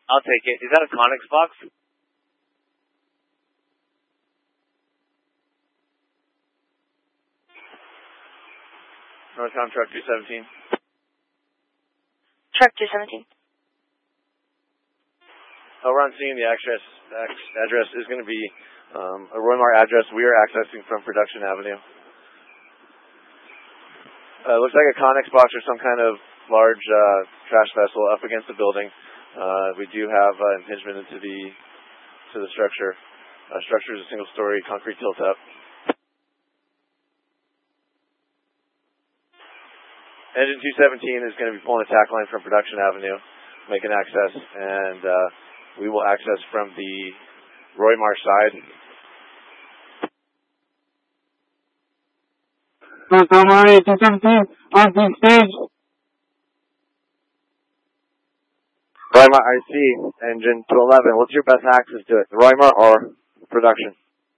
I'll take it. Is that a Connex box? Northcom Truck 217. Truck 217. We're on scene. The address is going to be a Roymar address. We are accessing from Production Avenue. Looks like a Connex box or some kind of large trash vessel up against the building. We do have impingement into the structure. Structure is a single-story concrete tilt-up. Engine 217 is going to be pulling a tack line from Production Avenue, making access, and we will access from the Roymar side. Roymar 217 on scene stage. Roymar IC, engine 211. What's your best access to it, the Roymar or production?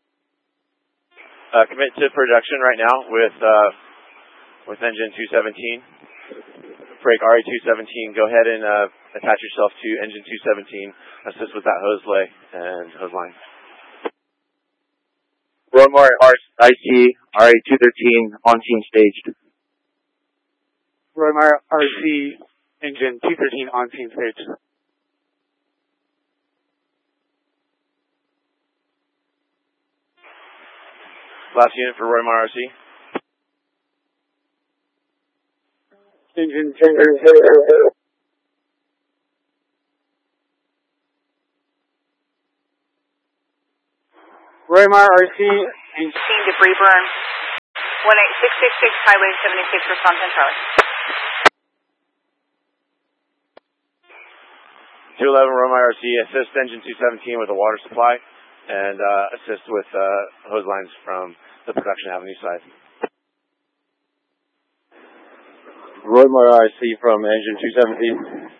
Commit to production right now with engine 217. Break RE217. Go ahead and attach yourself to engine 217. Assist with that hose lay and hose line. Roymar IC, RE213 on scene staged. Roymar RC, engine 213 on scene stage. Last unit for Roymar RC. Engine 213. Roymar RC, Scene debris burn. 18666 Highway 76 response on Charlie. 211 Roymar RC, assist engine 217 with a water supply and assist with hose lines from the Production Avenue side. Roymar IC from engine 217.